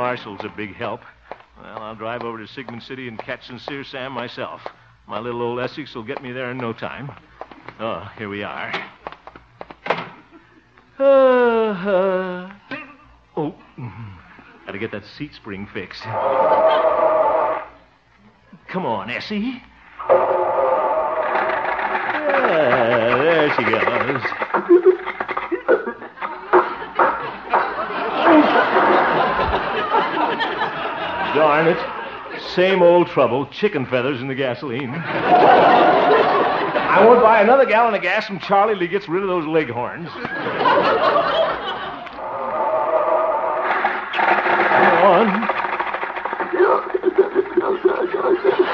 marshal's a big help. Well, I'll drive over to Sigmund City and catch Sincere Sam myself. My little old Essex will get me there in no time. Oh, here we are. Oh, gotta get that seat spring fixed. Come on, Essie. Yeah, there she goes. Darn it. Same old trouble. Chicken feathers in the gasoline. I won't buy another gallon of gas from Charlie till he gets rid of those leghorns. Come on.